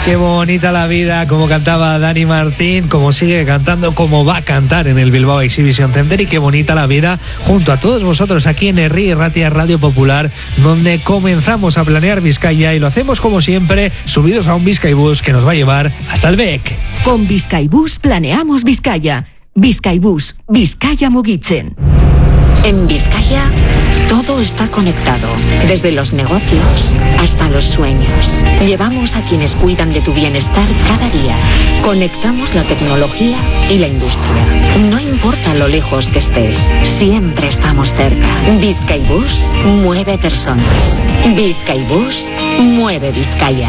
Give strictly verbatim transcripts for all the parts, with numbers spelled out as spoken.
Qué bonita la vida, como cantaba Dani Martín, como sigue cantando, como va a cantar en el Bilbao Exhibition Center, y qué bonita la vida junto a todos vosotros aquí en Herri Irratia Radio Popular, donde comenzamos a planear Vizcaya y lo hacemos como siempre, subidos a un Bizkaibus que nos va a llevar hasta el B E C. Con Bizkaibus planeamos Vizcaya. Bizkaibus, Vizcaya Mugitzen. En Vizcaya, todo está conectado, desde los negocios hasta los sueños. Llevamos a quienes cuidan de tu bienestar cada día. Conectamos la tecnología y la industria. No importa lo lejos que estés, siempre estamos cerca. Bizkaibus mueve personas. Bizkaibus mueve Vizcaya.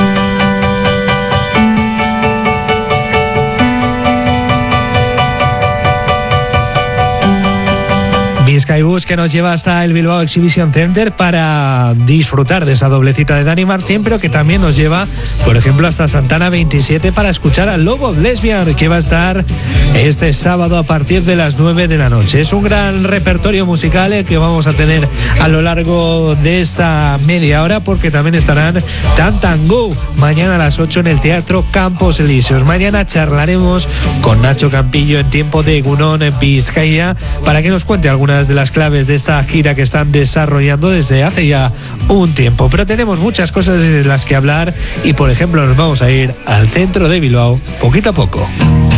Bizkaibus que nos lleva hasta el Bilbao Exhibition Center para disfrutar de esa doble cita de Dani Martín, pero que también nos lleva, por ejemplo, hasta Santana veintisiete para escuchar a Love of Lesbian, que va a estar este sábado a partir de las nueve de la noche. Es un gran repertorio musical el que vamos a tener a lo largo de esta media hora, porque también estarán Tan Tan Go mañana a las ocho en el Teatro Campos Elíseos. Mañana charlaremos con Nacho Campillo en tiempo de Egunon en Vizcaya para que nos cuente algunas de las claves de esta gira que están desarrollando desde hace ya un tiempo. Pero tenemos muchas cosas de las que hablar y, por ejemplo, nos vamos a ir al centro de Bilbao poquito a poco.